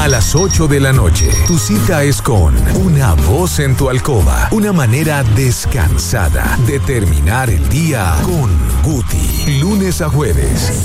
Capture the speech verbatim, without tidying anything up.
A las ocho de la noche, tu cita es con Una Voz en tu Alcoba. Una manera descansada de terminar el día con Guti. Lunes a jueves,